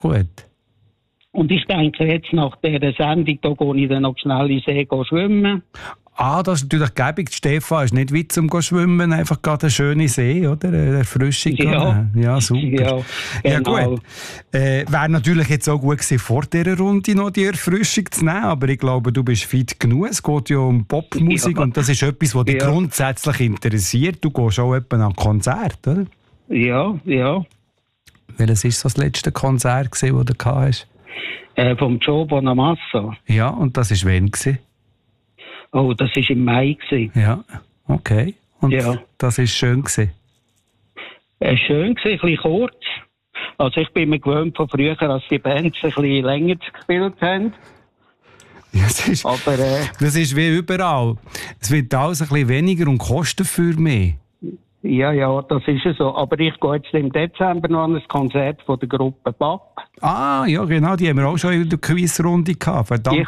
Gut. Und ich denke, jetzt nach dieser Sendung, da gehe ich dann noch schnell in den See schwimmen. Das ist natürlich gäbig. Stefan ist nicht weit zum Schwimmen, einfach gerade eine schöne See, oder? Eine Erfrischung. Ja, super. Ja, genau. Ja, gut. Wäre natürlich jetzt auch gut gewesen, vor dieser Runde noch die Erfrischung zu nehmen, aber ich glaube, du bist fit genug. Es geht ja um Popmusik und das ist etwas, was dich grundsätzlich interessiert. Du gehst auch etwa an Konzert, oder? Ja. Welches war das letzte Konzert, das du gehabt hast? Vom Joe Bonamassa. Ja, und das war wann? Oh, das war im Mai. Ja, okay. Und das war schön? Schön war, ein bisschen kurz. Also ich bin mir gewöhnt von früher, dass die Bands ein bisschen länger gespielt haben. Ja, das ist wie überall. Es wird alles ein bisschen weniger und kostet für mehr. Ja, das ist es so. Aber ich gehe jetzt im Dezember noch an ein Konzert von der Gruppe BAP. Ja, genau, die haben wir auch schon in der Quizrunde gehabt. Verdammt,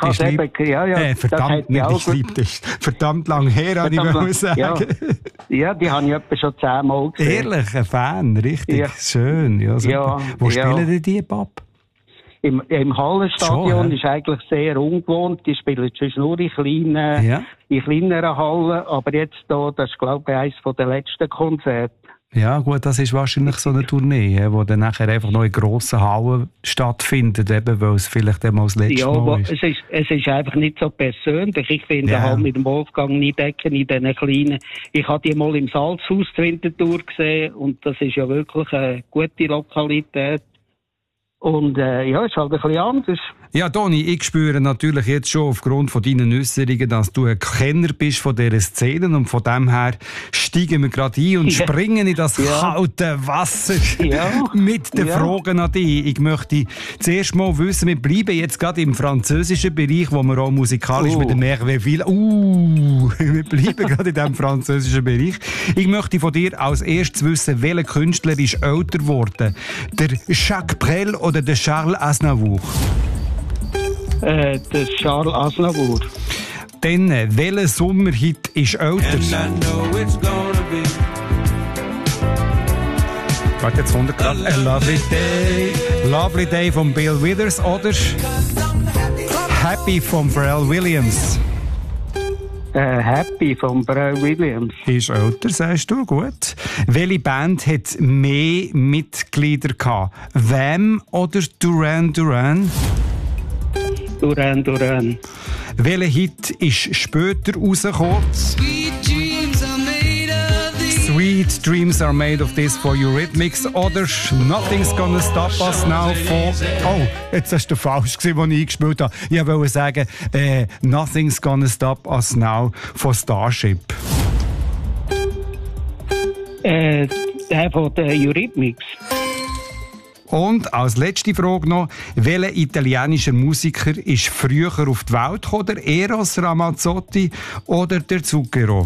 verdammt lang her, habe ich sagen. Ja, die habe ich etwa schon 10 Mal gesehen. Ehrlich, ein Fan, richtig schön. Ja, super. Wo spielen denn die BAP? Im Hallenstadion ist eigentlich sehr ungewohnt. Die spielen schon nur in kleineren Hallen. Aber jetzt hier, das ist, glaube ich, eines der letzten Konzerte. Ja, gut, das ist wahrscheinlich so eine Tournee, wo dann nachher einfach noch in grossen Hallen stattfindet, eben, weil es vielleicht einmal das letzte Mal ist. Ja, es ist einfach nicht so persönlich. Ich finde halt mit dem Wolfgang Niedecken in diesen kleinen... Ich habe die mal im Salzhaus zur Winterthur gesehen und das ist ja wirklich eine gute Lokalität. Und ist halt ein bisschen anders. Ja, Toni, ich spüre natürlich jetzt schon aufgrund von deinen Äußerungen, dass du ein Kenner bist von dieser Szene und von dem her steigen wir gerade ein und springen in das kalte Wasser mit den Fragen an dich. Ich möchte zuerst mal wissen, wir bleiben jetzt gerade im französischen Bereich, wo wir auch musikalisch mit der Merveille wir bleiben gerade in diesem französischen Bereich. Ich möchte von dir als erstes wissen, welcher Künstler ist älter geworden? Der Jacques Brel oder der Charles Aznavour? Der Charles Aznavour. Dann, welcher Sommerhit ist älter? Warte, jetzt 100 Grad. A Lovely Day von Bill Withers oder Happy von Pharrell Williams? Happy von Pharrell Williams. Ist älter, sagst du, gut. Welche Band hat mehr Mitglieder gehabt? Wham oder Duran Duran? Duran. Welcher Hit ist später rausgekommen? Sweet Dreams are made of this for Eurythmics oder Nothing's Gonna Stop Us Now von... Oh, jetzt hast du falsch gesehen, als ich eingespielt habe. Ich wollte sagen, Nothing's Gonna Stop Us Now von Starship. Der von der Eurythmics. Und als letzte Frage noch, welcher italienischer Musiker ist früher auf die Welt gekommen? Der Eros Ramazzotti oder der Zucchero?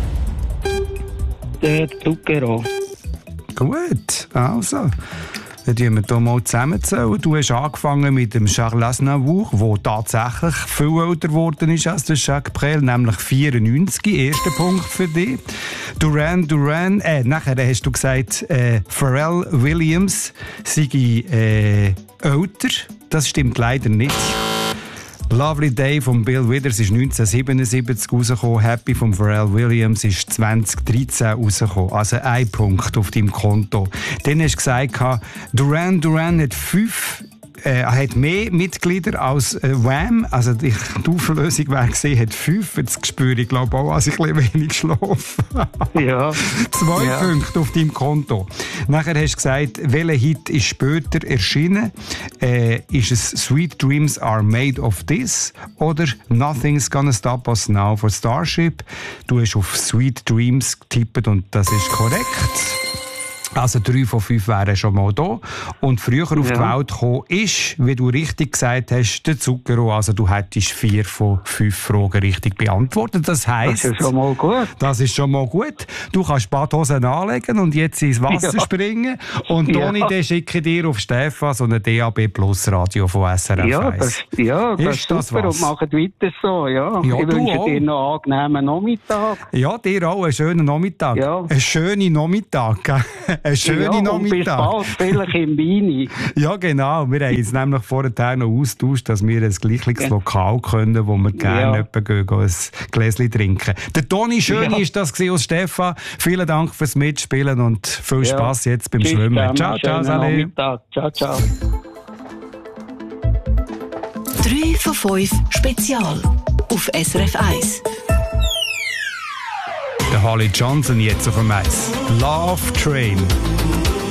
Der Zucchero. Gut, also. Dann tun wir hier mal zusammenzählen. Du hast angefangen mit dem Charles Aznavour, der tatsächlich viel älter geworden ist als der Jacques Brel, nämlich 94. Erster Punkt für dich. Duran, nachher hast du gesagt, Pharrell Williams sei älter. Das stimmt leider nicht. Lovely Day von Bill Withers ist 1977 rausgekommen. Happy von Pharrell Williams ist 2013 rausgekommen. Also ein Punkt auf deinem Konto. Dann hast du gesagt, Duran hat mehr Mitglieder als Wham. Also die Auflösung wäre gesehen, hat 5. Jetzt spüre ich glaube auch, dass ich ein bisschen wenig schlafe. Ja. 2 Punkte auf deinem Konto. Nachher hast du gesagt, welcher Hit ist später erschienen? Ist es Sweet Dreams Are Made of This oder Nothing's Gonna Stop Us Now von Starship? Du hast auf Sweet Dreams getippt und das ist korrekt. Also 3 von 5 wären schon mal da. Und früher auf die Welt gekommen ist, wie du richtig gesagt hast, der Zucchero. Also du hättest 4 von 5 Fragen richtig beantwortet. Das heisst, das ist schon mal gut. Das ist schon mal gut. Du kannst Badhosen anlegen und jetzt ins Wasser springen. Und Toni, dann schicke ich dir auf Stefan so eine DAB Plus Radio von SRF 1. Das ist super und macht weiter so. Ja. Ich wünsche dir noch einen angenehmen Nachmittag. Ja, dir auch einen schönen Nachmittag. Ja. Einen schönen Nachmittag. Eine schöne Nachmittag. Und bis bald, vielleicht im Weini. Ja, genau. Wir haben uns nämlich vorher noch austauscht, dass wir ein gleiches Lokal können, wo wir gerne gehen, ein Gläschen trinken. Der Toni Schöni ist das aus Stefan. Vielen Dank fürs Mitspielen und viel Spass jetzt beim Schwimmen. Ciao, ciao, Salut. Ciao, ciao. 3 von 5 Spezial auf SRF 1. Der Holly Johnson jetzt auf dem Eis. Love Train.